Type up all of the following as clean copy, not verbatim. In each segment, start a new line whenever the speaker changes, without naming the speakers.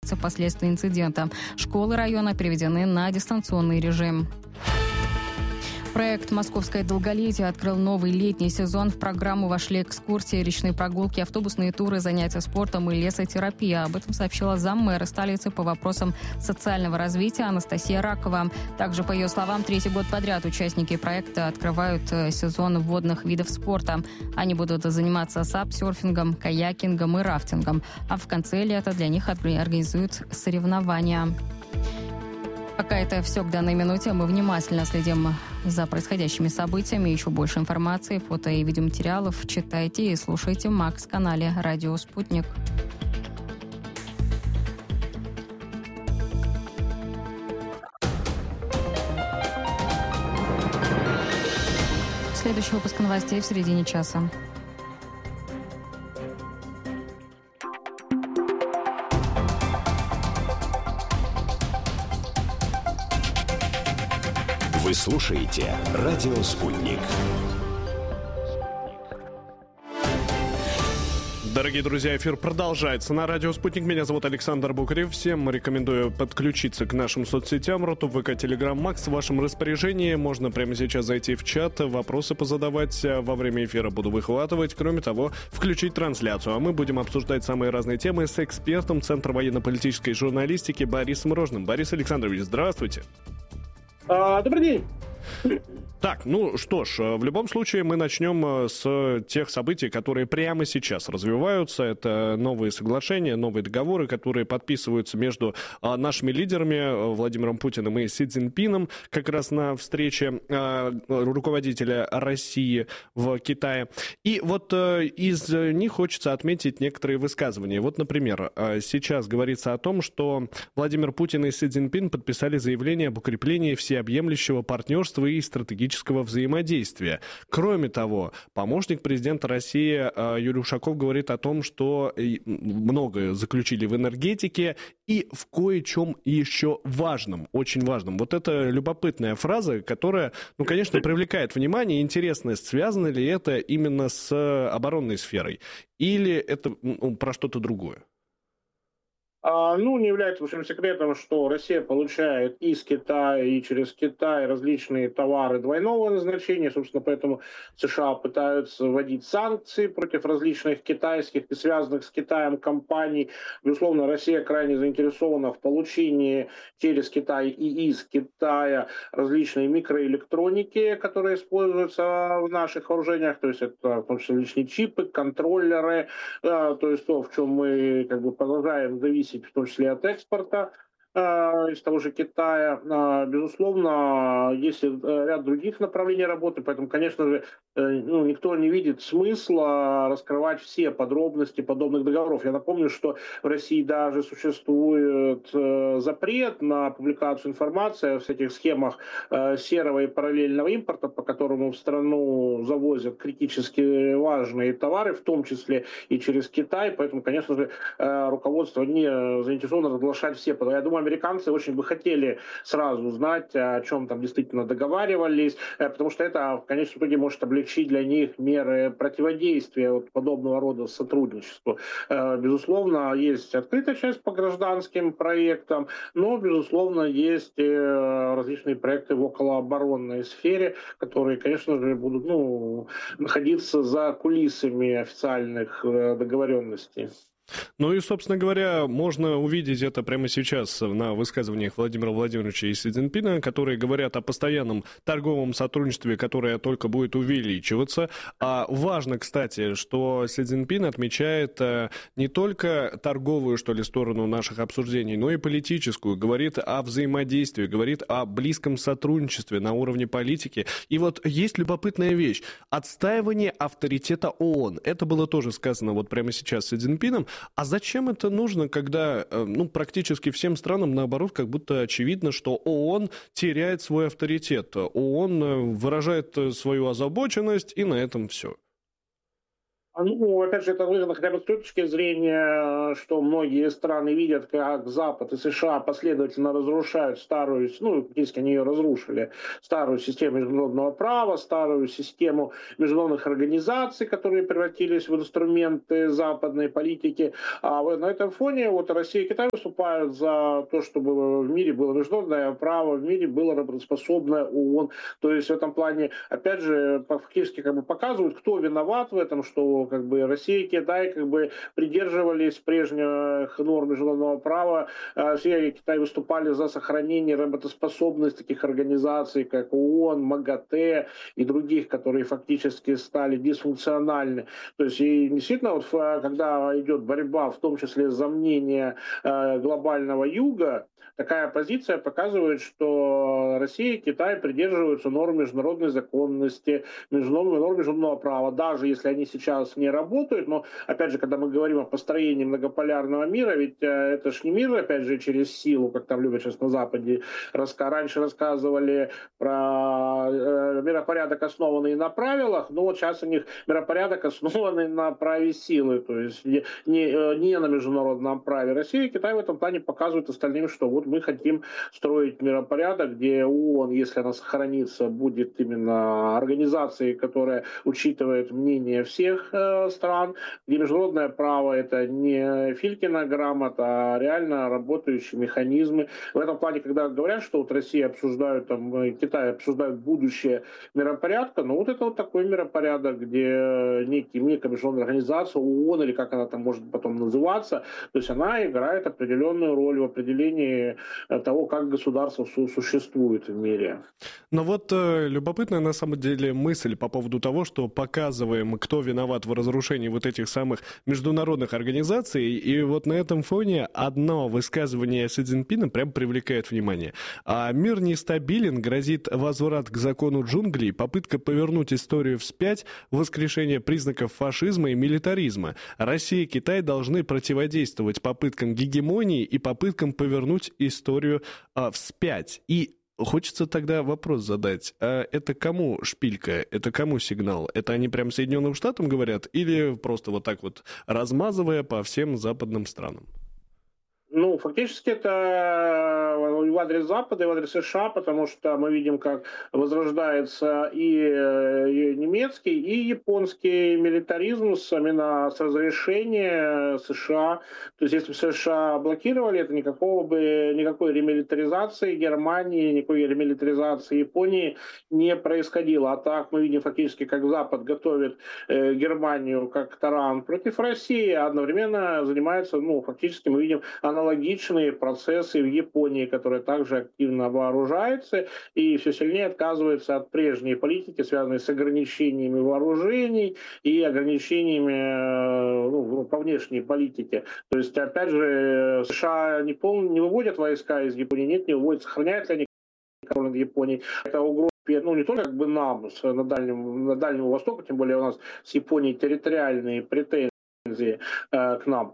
Последствия инцидента. Школы района переведены на дистанционный режим. Проект «Московское долголетие» открыл новый летний сезон. В программу вошли экскурсии, речные прогулки, автобусные туры, занятия спортом и лесотерапия. Об этом сообщила заммэра столицы по вопросам социального развития Анастасия Ракова. Также, по ее словам, 3-й год подряд участники проекта открывают сезон водных видов спорта. Они будут заниматься сапсерфингом, каякингом и рафтингом. А в конце лета для них организуют соревнования. Пока это все к данной минуте. Мы внимательно следим за происходящими событиями. Еще больше информации, фото и видеоматериалов читайте и слушайте в Макс-канале «Радио Спутник». Следующий выпуск новостей в середине часа.
Вы слушаете «Радио Спутник».
Дорогие друзья, эфир продолжается на «Радио Спутник». Меня зовут Александр Букарев. Всем рекомендую подключиться к нашим соцсетям. Рутуб, ВК, Телеграм, Макс в вашем распоряжении. Можно прямо сейчас зайти в чат, вопросы позадавать. Во время эфира буду выхватывать. Кроме того, включить трансляцию. А мы будем обсуждать самые разные темы с экспертом Центра военно-политической журналистики Борисом Рожным. Борис Александрович, здравствуйте.
Добрый день.
Так, ну что ж, в любом случае мы начнем с тех событий, которые прямо сейчас развиваются. Это новые соглашения, новые договоры, которые подписываются между нашими лидерами Владимиром Путиным и Си Цзиньпином, как раз на встрече руководителя России в Китае. И вот из них хочется отметить некоторые высказывания. Вот, например, сейчас говорится о том, что Владимир Путин и Си Цзиньпин подписали заявление об укреплении всеобъемлющего партнерства и стратегического взаимодействия. Кроме того, помощник президента России Юрий Ушаков говорит о том, что многое заключили в энергетике и в кое-чем еще важном, очень важном. Вот это любопытная фраза, которая, ну, конечно, привлекает внимание. Интересно, связано ли это именно с оборонной сферой или это про что-то другое?
Не является большим секретом, что Россия получает из Китая и через Китай различные товары двойного назначения. Собственно, поэтому США пытаются вводить санкции против различных китайских и связанных с Китаем компаний. Безусловно, Россия крайне заинтересована в получении через Китай и из Китая различной микроэлектроники, которые используются в наших вооружениях. То есть это в том числе личные чипы, контроллеры. То есть то, в чем мы продолжаем зависеть, в том числе от экспорта из того же Китая. Безусловно, есть ряд других направлений работы, поэтому, конечно же, никто не видит смысла раскрывать все подробности подобных договоров. Я напомню, что в России даже существует запрет на публикацию информации о всяких схемах серого и параллельного импорта, по которому в страну завозят критически важные товары, в том числе и через Китай. Поэтому, конечно же, руководство не заинтересовано разглашать все. Я думаю, американцы очень бы хотели сразу знать, о чем там действительно договаривались, потому что это в конечном итоге может облегчить для них меры противодействия вот подобного рода сотрудничеству. Безусловно, есть открытая часть по гражданским проектам, но, безусловно, есть различные проекты в околооборонной сфере, которые, конечно же, будут находиться за кулисами официальных договоренностей.
Ну и, собственно говоря, можно увидеть это прямо сейчас на высказываниях Владимира Владимировича и Си Цзиньпина, которые говорят о постоянном торговом сотрудничестве, которое только будет увеличиваться. А важно, кстати, что Си Цзиньпин отмечает не только торговую, что ли, сторону наших обсуждений, но и политическую. Говорит о взаимодействии, говорит о близком сотрудничестве на уровне политики. И вот есть любопытная вещь. Отстаивание авторитета ООН. Это было тоже сказано вот прямо сейчас Си Цзиньпином. А зачем это нужно, когда практически всем странам, наоборот, как будто очевидно, что ООН теряет свой авторитет, ООН выражает свою озабоченность, и на этом все?
Ну, опять же, это выгодно хотя бы с той точки зрения, что многие страны видят, как Запад и США последовательно разрушают старую, ну, фактически они ее разрушили, старую систему международного права, старую систему международных организаций, которые превратились в инструменты западной политики. А на этом фоне вот Россия и Китай выступают за то, чтобы в мире было международное право, в мире было работоспособное ООН. То есть в этом плане, опять же, фактически как бы показывают, кто виноват в этом, что как бы Россия и Китай как бы придерживались прежних норм международного права. Россия и Китай выступали за сохранение работоспособности таких организаций, как ООН, МАГАТЭ и других, которые фактически стали дисфункциональны. То есть и действительно, вот, когда идет борьба, в том числе за мнение глобального юга, такая позиция показывает, что Россия и Китай придерживаются норм международной законности, норм международного права, даже если они сейчас не работают. Но, опять же, когда мы говорим о построении многополярного мира, ведь это ж не мир, опять же, через силу, как там любят сейчас на Западе. Раньше рассказывали про миропорядок, основанный на правилах, но вот сейчас у них миропорядок, основанный на праве силы, то есть не на международном праве. Россия и Китай в этом плане показывают остальным, что вот мы хотим строить миропорядок, где ООН, если она сохранится, будет именно организацией, которая учитывает мнение всех стран, где международное право это не Филькина грамота, а реально работающие механизмы. В этом плане, когда говорят, что вот Россия обсуждают, там, Китай обсуждают будущее миропорядка, ну вот это вот такой миропорядок, где некая международная организация, ООН, или как она там может потом называться, то есть она играет определенную роль в определении того, как государство существует в мире.
Но вот любопытная на самом деле мысль по поводу того, что показываем, кто виноват в разрушении вот этих самых международных организаций, и вот на этом фоне одно высказывание Си Цзиньпина прям привлекает внимание. Мир нестабилен, грозит возврат к закону джунглей, попытка повернуть историю вспять, воскрешение признаков фашизма и милитаризма. Россия и Китай должны противодействовать попыткам гегемонии и попыткам повернуть историю вспять. И хочется тогда вопрос задать, а это кому шпилька, это кому сигнал? Это они прям Соединенным Штатам говорят или просто вот так вот размазывая по всем западным странам?
Ну, фактически это в адрес Запада, и в адрес США, потому что мы видим, как возрождается и немецкий, и японский милитаризм именно с разрешения США. То есть, если бы США блокировали это, никакой ремилитаризации Германии, никакой ремилитаризации Японии не происходило. А так мы видим фактически, как Запад готовит Германию как таран против России, а одновременно занимается, фактически мы видим аналогичные процессы в Японии, которая также активно вооружается и все сильнее отказывается от прежней политики, связанной с ограничениями вооружений и ограничениями по внешней политике. То есть, опять же, США не выводят войска из Японии, не выводят, сохраняют ли они контроль над Японией. Это угроза не только нам на Дальнему Востоку, тем более у нас с Японией территориальные претензии к нам.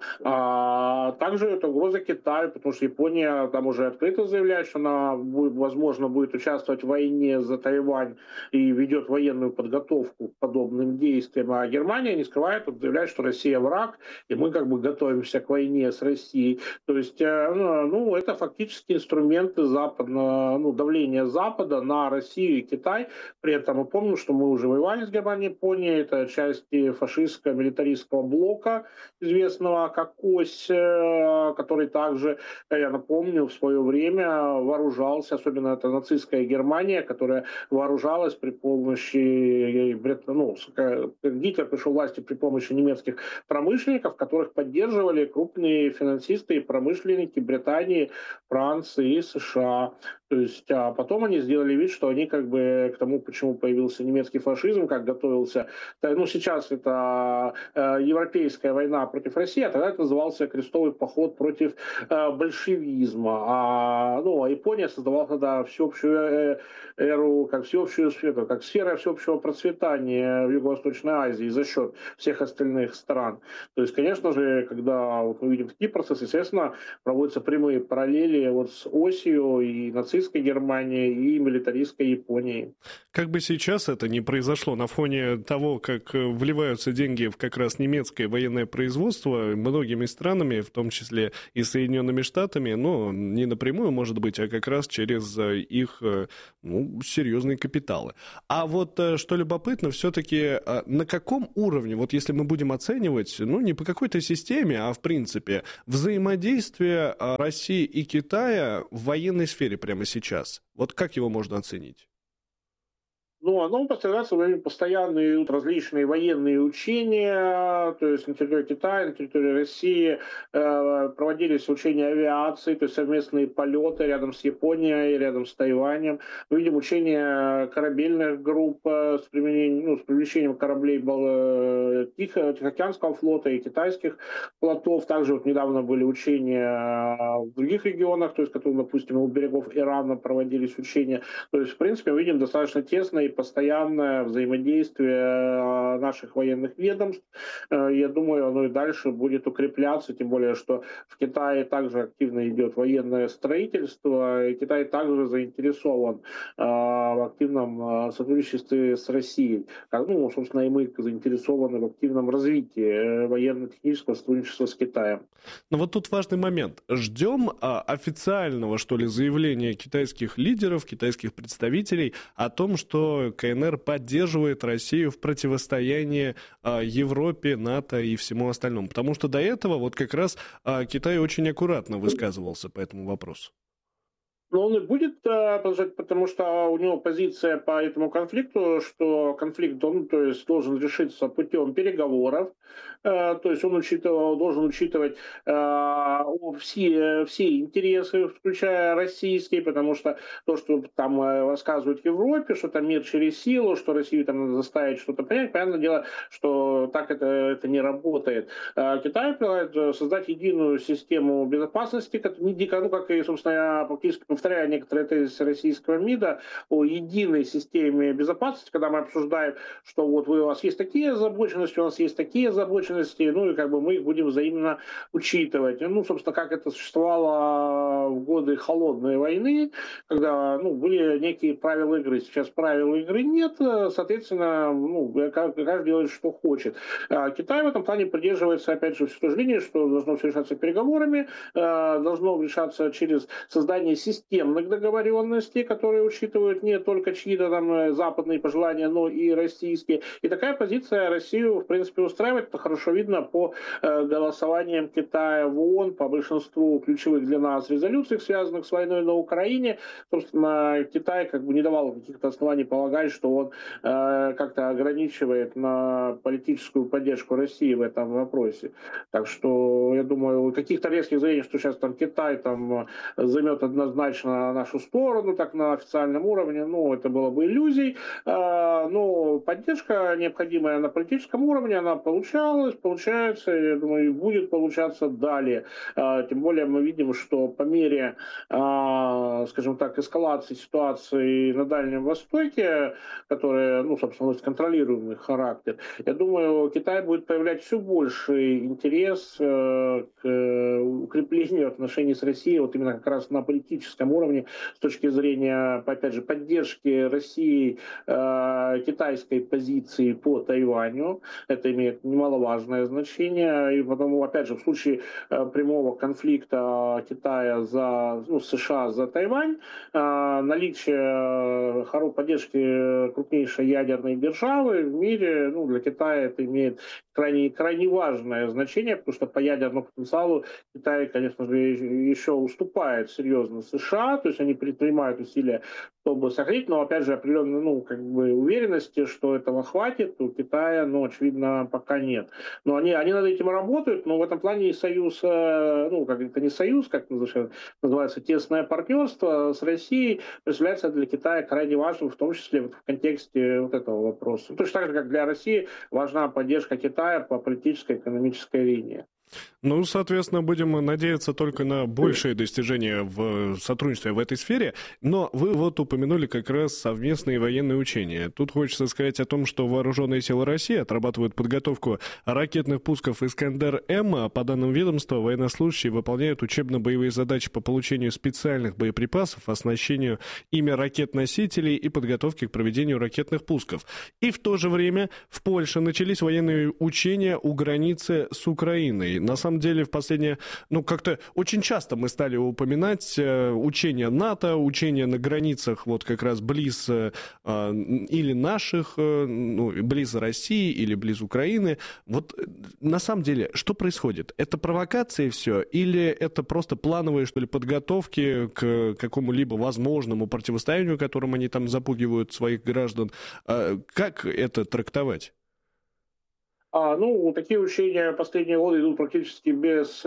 А также это угроза Китаю, потому что Япония там уже открыто заявляет, что она, возможно, будет участвовать в войне за Тайвань и ведет военную подготовку к подобным действиям. А Германия не скрывает, заявляет, что Россия враг, и мы как бы готовимся к войне с Россией. То есть, это фактически инструменты давления Запада на Россию и Китай. При этом мы помним, что мы уже воевали с Германией и Японией, это части фашистско-милитаристского блока, известного как ОСЬ, который также, я напомню, в свое время вооружался, особенно это нацистская Германия, которая вооружалась при помощи, Гитлер пришел к власти при помощи немецких промышленников, которых поддерживали крупные финансисты и промышленники Британии, Франции и США. То есть, а потом они сделали вид, что они как бы к тому, почему появился немецкий фашизм, как готовился. Сейчас это европейская европейская война против России, а тогда это назывался крестовый поход против большевизма. А Япония создавала тогда всеобщую эру, как всеобщую сферу, как сфера всеобщего процветания в Юго-Восточной Азии за счет всех остальных стран. То есть, конечно же, когда вот мы видим такие процессы, естественно, проводятся прямые параллели вот с осью и нацистской Германии, и милитаристской Японии.
Как бы сейчас это ни произошло на фоне того, как вливаются деньги в как раз немецкое военное производство многими странами, в том числе и Соединенными Штатами, но не напрямую, может быть, а как раз через их серьезные капиталы. А вот что любопытно, все-таки на каком уровне, вот если мы будем оценивать, не по какой-то системе, а в принципе, взаимодействие России и Китая в военной сфере прямо сейчас, вот как его можно оценить?
Оно подвергается постоянные различные военные учения, то есть на территории Китая, на территории России проводились учения авиации, то есть совместные полеты рядом с Японией, рядом с Тайванем. Мы видим учения корабельных групп с привлечением кораблей Тихоокеанского флота и китайских флотов. Также вот недавно были учения в других регионах, то есть, которые, допустим, у берегов Ирана проводились учения. То есть, в принципе, мы видим достаточно тесное и постоянное взаимодействие наших военных ведомств. Я думаю, оно и дальше будет укрепляться, тем более, что в Китае также активно идет военное строительство, и Китай также заинтересован в активном сотрудничестве с Россией. Собственно, и мы заинтересованы в активном развитии военно-технического сотрудничества с Китаем.
Но вот тут важный момент. Ждем официального, что ли, заявления китайских лидеров, китайских представителей о том, что КНР поддерживает Россию в противостоянии Европе, НАТО и всему остальному. Потому что до этого вот как раз Китай очень аккуратно высказывался по этому вопросу.
Но он и будет продолжать, потому что у него позиция по этому конфликту, что конфликт должен решиться путем переговоров, то есть он должен учитывать все интересы, включая российские, потому что то, что там рассказывают в Европе, что там мир через силу, что Россию там надо заставить что-то принять, понятное дело, что так это не работает. Китай предлагает создать единую систему безопасности, как и, собственно, практически повторяя некоторые тезисы российского МИДа о единой системе безопасности, когда мы обсуждаем, что вот у вас есть такие озабоченности, у нас есть такие озабоченности, и мы их будем взаимно учитывать. Собственно, как это существовало в годы холодной войны, когда были некие правила игры. Сейчас правил игры нет, соответственно, каждый делает, что хочет. Китай в этом плане придерживается, опять же, все то же линии, что должно все решаться переговорами, должно решаться через создание системных договоренностей, которые учитывают не только чьи-то там западные пожелания, но и российские. И такая позиция Россию, в принципе, устраивает. Это хорошо видно по голосованиям Китая в ООН, по большинству ключевых для нас резолюций, связанных с войной на Украине. Собственно, Китай не давал каких-то оснований полагать, что он как-то ограничивает на политическую поддержку России в этом вопросе. Так что, я думаю, каких-то резких заявлений, что сейчас там Китай займет однозначно нашу сторону, так на официальном уровне, это было бы иллюзией. Но поддержка необходимая на политическом уровне, она получается, я думаю, и будет получаться далее. Тем более мы видим, что по мере, скажем так, эскалации ситуации на Дальнем Востоке, которая, собственно, носит контролируемый характер, я думаю, Китай будет проявлять все больший интерес к укреплению отношений с Россией, вот именно как раз на политическом уровне, с точки зрения, опять же, поддержки России китайской позиции по Тайваню. Это имеет немаловажное значение. И потому, опять же, в случае прямого конфликта Китая США за Тайвань, наличие поддержки крупнейшей ядерной державы в мире, для Китая это имеет крайне важное значение, потому что по ядерному потенциалу Китай, конечно же, еще уступает серьезно США. США, то есть они предпринимают усилия, чтобы сохранить, но, опять же, определенной, уверенности, что этого хватит, у Китая, очевидно, пока нет. Но они над этим работают, но в этом плане союз, это не союз, как называется, тесное партнерство с Россией представляется для Китая крайне важным, в том числе в контексте вот этого вопроса. Точно так же, как для России важна поддержка Китая по политической и экономической линии.
Ну, соответственно, будем надеяться только на большие достижения в сотрудничестве в этой сфере. Но вы вот упомянули как раз совместные военные учения. Тут хочется сказать о том, что вооруженные силы России отрабатывают подготовку ракетных пусков «Искандер-М». По данным ведомства, военнослужащие выполняют учебно-боевые задачи по получению специальных боеприпасов, оснащению ими ракет-носителей и подготовке к проведению ракетных пусков. И в то же время в Польше начались военные учения у границы с Украиной. На самом деле, в последнее, как-то очень часто мы стали упоминать учения НАТО, учения на границах вот как раз близ или наших, близ России или близ Украины. Вот на самом деле, что происходит? Это провокации все или это просто плановые, что ли, подготовки к какому-либо возможному противостоянию, которым они там запугивают своих граждан? Как это трактовать?
Такие учения последние годы идут практически без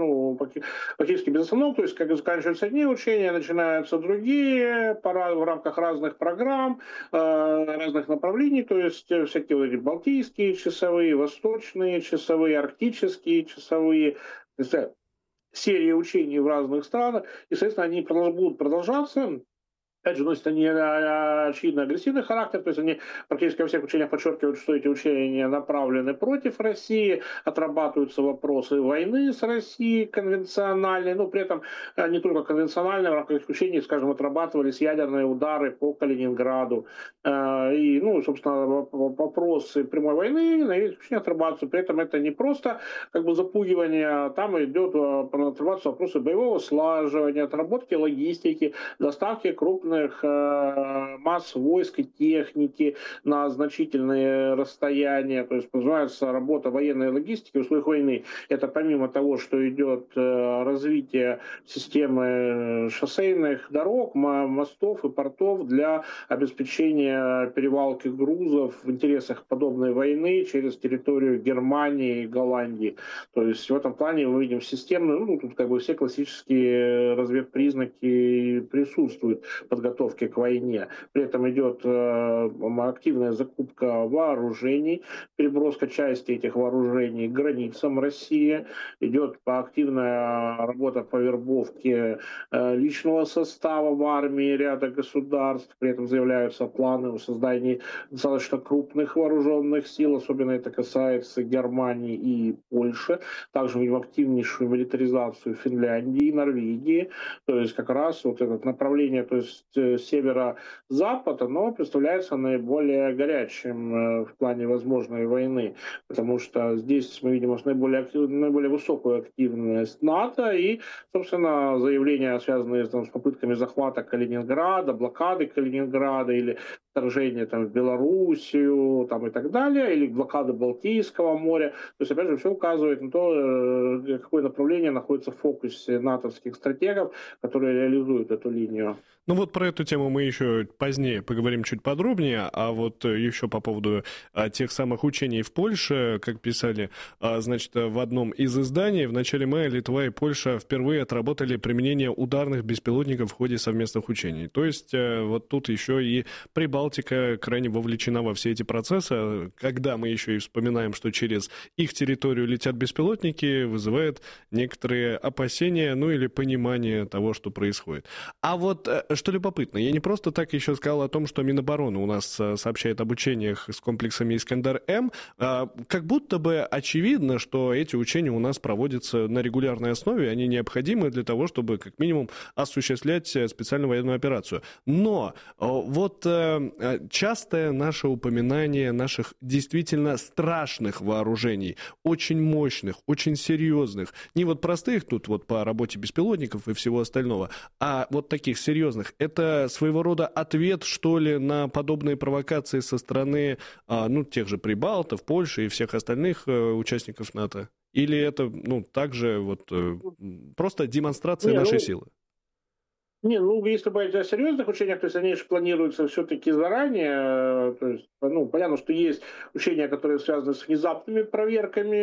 остановок, то есть как заканчиваются одни учения, начинаются другие, в рамках разных программ, разных направлений, то есть всякие вот эти балтийские часовые, восточные часовые, арктические часовые, то есть серии учений в разных странах, и, соответственно, они будут продолжаться. Опять же, носят они очевидно агрессивный характер, то есть они практически во всех учениях подчеркивают, что эти учения направлены против России, отрабатываются вопросы войны с Россией конвенциональной, но при этом не только конвенциональные, в рамках этих учений, скажем, отрабатывались ядерные удары по Калининграду. И, собственно, вопросы прямой войны на этих учениях отрабатываются. При этом это не просто запугивание, там идет отрабатываются вопросы боевого слаживания, отработки логистики, доставки крупных масс войск и техники на значительные расстояния, то есть называется работа военной логистики в условиях войны. Это помимо того, что идет развитие системы шоссейных дорог, мостов и портов для обеспечения перевалки грузов в интересах подобной войны через территорию Германии и Голландии. То есть в этом плане мы видим системную, тут все классические разведпризнаки присутствуют подготовки к войне. При этом идет активная закупка вооружений, переброска части этих вооружений к границам России. Идет активная работа по вербовке личного состава в армии ряда государств. При этом заявляются планы о создании достаточно крупных вооруженных сил. Особенно это касается Германии и Польши. Также видим активнейшую милитаризацию Финляндии и Норвегии. То есть как раз вот это направление, то есть северо-запад, оно представляется наиболее горячим в плане возможной войны, потому что здесь мы видим наиболее высокую активность НАТО и, собственно, заявления, связанные с попытками захвата Калининграда, блокады Калининграда или вторжения в Белоруссию и так далее, или блокады Балтийского моря. То есть, опять же, все указывает на то, какое направление находится в фокусе натовских стратегов, которые реализуют эту линию.
Вот про эту тему мы еще позднее поговорим чуть подробнее, а вот еще по поводу тех самых учений в Польше, как писали, значит, в одном из изданий, в начале мая Литва и Польша впервые отработали применение ударных беспилотников в ходе совместных учений. То есть вот тут еще и Прибалтика крайне вовлечена во все эти процессы, когда мы еще и вспоминаем, что через их территорию летят беспилотники, вызывает некоторые опасения, или понимание того, что происходит. А вот что любопытно, я не просто так еще сказал о том, что Минобороны у нас сообщает об учениях с комплексами «Искандер-М». Как будто бы очевидно, что эти учения у нас проводятся на регулярной основе, они необходимы для того, чтобы как минимум осуществлять специальную военную операцию. Но вот частое наше упоминание наших действительно страшных вооружений, очень мощных, очень серьезных, не вот простых тут вот по работе беспилотников и всего остального, а вот таких серьезных, это своего рода ответ, что ли, на подобные провокации со стороны, тех же Прибалтов, Польши и всех остальных участников НАТО? Или это, также вот просто демонстрация нашей силы?
Не, ну, если говорить о серьезных учениях, то есть они же планируются все-таки заранее. То есть, ну, понятно, что есть учения, которые связаны с внезапными проверками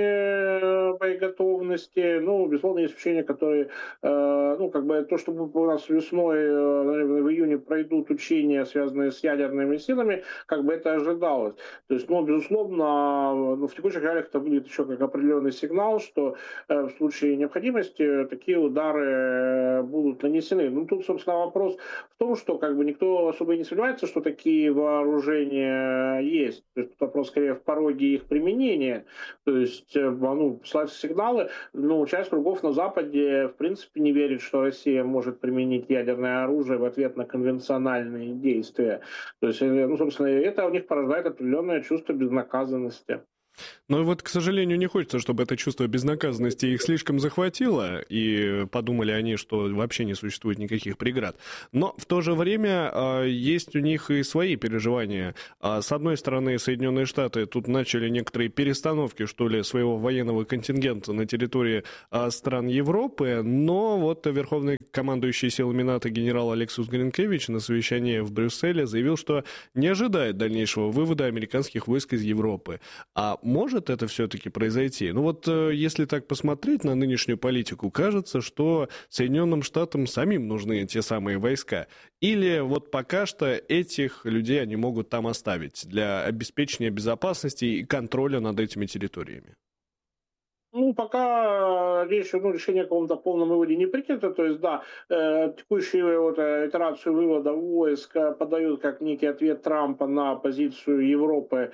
боеготовности. Ну, безусловно, есть учения, которые, ну, как бы то, что у нас весной, наверное, в июне пройдут учения, связанные с ядерными силами, как бы это ожидалось. То есть, ну, безусловно, ну, в текущих реалиях это будет еще как определенный сигнал, что в случае необходимости такие удары будут нанесены. Ну, тут, собственно, вопрос в том, что как бы никто особо и не сомневается, что такие вооружения есть. То есть тут вопрос скорее в пороге их применения. То есть, ну, посылаются сигналы. Ну, часть кругов на Западе, в принципе, не верит, что Россия может применить ядерное оружие в ответ на конвенциональные действия. То есть, ну, собственно, это у них порождает определенное чувство безнаказанности.
Но вот, к сожалению, не хочется, чтобы это чувство безнаказанности их слишком захватило, и подумали они, что вообще не существует никаких преград. Но в то же время есть у них и свои переживания. С одной стороны, Соединенные Штаты тут начали некоторые перестановки, что ли, своего военного контингента на территории стран Европы, но вот верховный командующий силами НАТО генерал Алексус Гринкевич на совещании в Брюсселе заявил, что не ожидает дальнейшего вывода американских войск из Европы. А может это все-таки произойти? Ну вот если так посмотреть на нынешнюю политику, кажется, что Соединенным Штатам самим нужны те самые войска. Или вот пока что этих людей они могут там оставить для обеспечения безопасности и контроля над этими территориями?
Ну, пока речь, ну, решение о каком-то полном выводе не принято. То есть, да, текущую вот, итерацию вывода войск подают как некий ответ Трампа на позицию Европы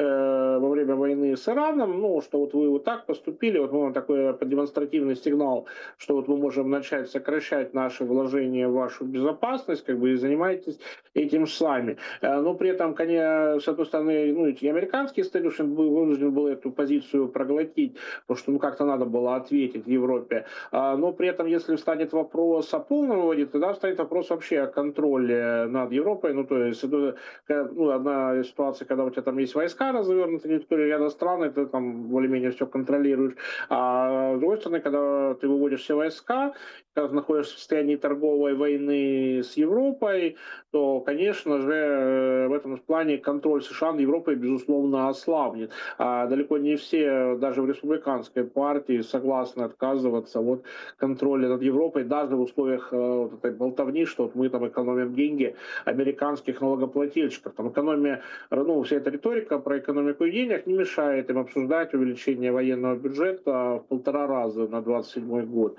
во время войны с Ираном. Ну, что вот вы вот так поступили, вот мы вам такой демонстративный сигнал, что вот мы можем начать сокращать наши вложения в вашу безопасность, как бы, и занимайтесь этим сами. Но при этом, конечно, с одной стороны, ну, и американский истеблишмент вынужден был эту позицию проглотить, потому что ну, как-то надо было ответить в Европе. Но при этом, если встанет вопрос о полном выводе, тогда встанет вопрос вообще о контроле над Европой. Ну, то есть, это, ну, одна ситуация, когда у тебя там есть войска развернуты на территории ряда стран, и ты там более-менее все контролируешь. А с другой стороны, когда ты выводишь все войска, когда ты находишься в состоянии торговой войны с Европой, то, конечно же, в этом плане контроль США над Европой, безусловно, ослабнет. А далеко не все, даже в республиканской партии, согласны отказываться от контроля над Европой, даже в условиях вот этой болтовни, что вот мы там экономим деньги американских налогоплательщиков. Там экономия, ну, вся эта риторика про экономику денег не мешает им обсуждать увеличение военного бюджета в 1,5 раза на 27 год.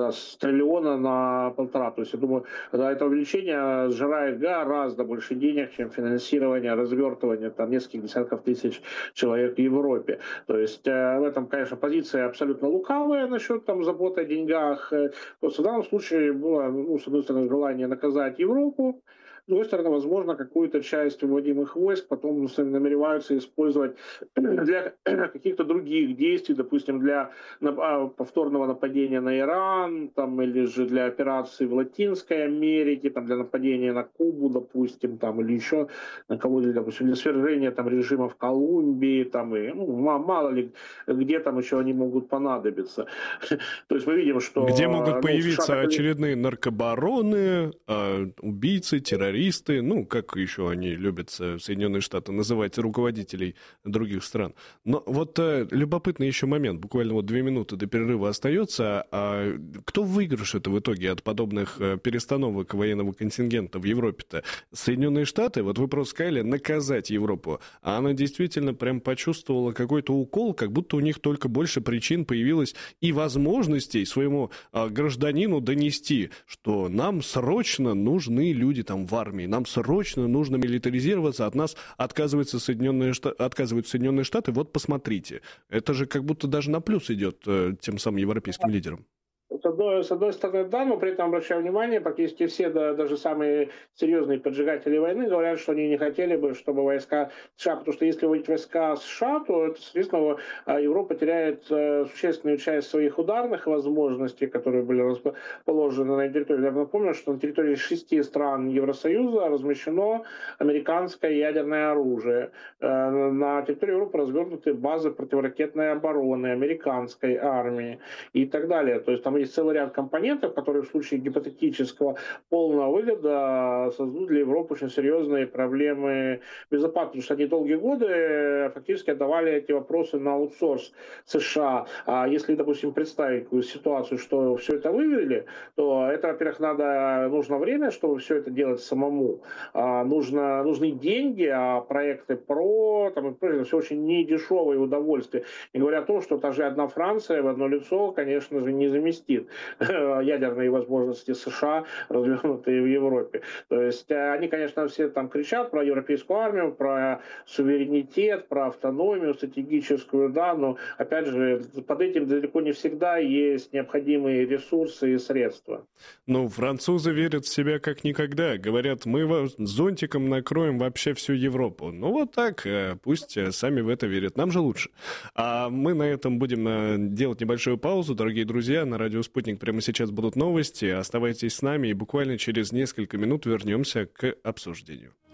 С триллиона на 1,5. То есть, я думаю, это увеличение сжирает гораздо больше денег, чем финансирование, развертывание там, нескольких десятков тысяч человек в Европе. То есть, в этом, конечно, позиция абсолютно лукавая насчет там, заботы о деньгах. Просто в данном случае было, ну, с одной стороны, желание наказать Европу, с другой стороны, возможно, какую-то часть выводимых войск потом намереваются использовать для каких-то других действий, допустим, для повторного нападения на Иран, там, или же для операций в Латинской Америке, там, для нападения на Кубу, допустим, там, или еще на кого-то, допустим, для свержения там, режима в Колумбии, там, и, ну, мало ли, где там еще они могут понадобиться. То есть мы видим, что...
Где могут появиться очередные наркобароны, убийцы, террористы, ну, как еще они любят Соединенные Штаты называть руководителей других стран. Но вот любопытный еще момент, буквально вот 2 минуты до перерыва остается. Кто в выигрыше-то в итоге от подобных перестановок военного контингента в Европе-то? Соединенные Штаты, вот вы просто сказали, наказать Европу, а она действительно прям почувствовала какой-то укол, как будто у них только больше причин появилось и возможностей своему гражданину донести, что нам срочно нужны люди там в армии, нам срочно нужно милитаризироваться, от нас отказываются Соединенные Штаты, вот посмотрите. Это же как будто даже на плюс идет тем самым европейским лидерам.
С одной стороны, да, но при этом обращаю внимание, практически все, даже самые серьезные поджигатели войны говорят, что они не хотели бы, чтобы войска США, потому что если вводить войска США, то, это, соответственно, Европа теряет существенную часть своих ударных возможностей, которые были расположены на территории. Я напомню, что на территории 6 стран Евросоюза размещено американское ядерное оружие. На территории Европы развернуты базы противоракетной обороны американской армии и так далее. То есть там есть целый ряд компонентов, которые в случае гипотетического полного выгода создадут для Европы очень серьезные проблемы безопасности, потому что они долгие годы фактически отдавали эти вопросы на аутсорс США. А если, допустим, представить такую ситуацию, что все это вывели, то это, во-первых, нужно время, чтобы все это делать самому. Нужны деньги, а проекты это все очень недешевое удовольствие. Не говоря о том, что та же одна Франция в одно лицо, конечно же, не заместит ядерные возможности США, развернутые в Европе. То есть они, конечно, все там кричат про европейскую армию, про суверенитет, про автономию стратегическую, да, но, опять же, под этим далеко не всегда есть необходимые ресурсы и средства.
Ну, французы верят в себя как никогда. Говорят, мы зонтиком накроем вообще всю Европу. Ну, вот так, пусть сами в это верят. Нам же лучше. А мы на этом будем делать небольшую паузу, дорогие друзья. На радио «Спутник» прямо сейчас будут новости. Оставайтесь с нами, и буквально через несколько минут вернемся к обсуждению.